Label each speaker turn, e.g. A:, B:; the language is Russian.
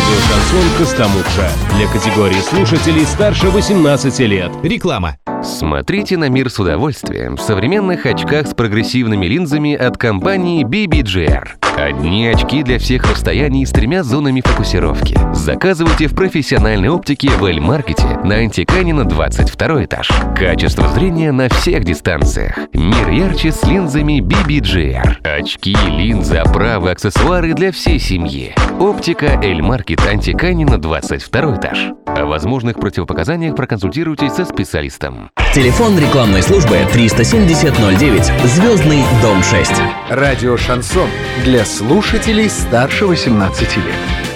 A: Радио «Шансон» Костомукша. Для категории слушателей старше 18 лет.
B: Реклама.
C: Смотрите на мир с удовольствием в современных очках с прогрессивными линзами от компании BBGR. Одни очки для всех расстояний с 3 зонами фокусировки. Заказывайте в профессиональной оптике в Эль-Маркете на Антиканина 22 этаж. Качество зрения на всех дистанциях. Мир ярче с линзами BBGR. Очки, линзы, оправы, аксессуары для всей семьи. Оптика Эль-Маркет Антиканина 22 этаж. О возможных противопоказаниях проконсультируйтесь со специалистом.
B: Телефон рекламной службы 370-09, Звездный дом 6.
D: Радио «Шансон» для слушателей старше 18 лет.